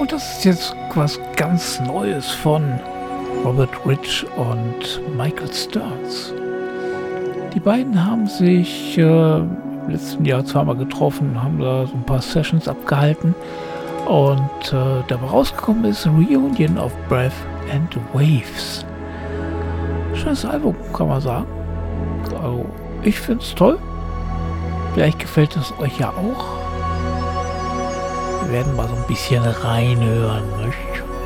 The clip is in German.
Und das ist jetzt was ganz Neues von Robert Rich und Michael Stearns. Die beiden haben sich im letzten Jahr zweimal getroffen, haben da so ein paar Sessions abgehalten und dabei rausgekommen ist Reunion of Breath and Waves. Schönes Album, kann man sagen. Also, ich finde es toll. Vielleicht gefällt es euch ja auch. Wir werden mal so ein bisschen reinhören, nicht?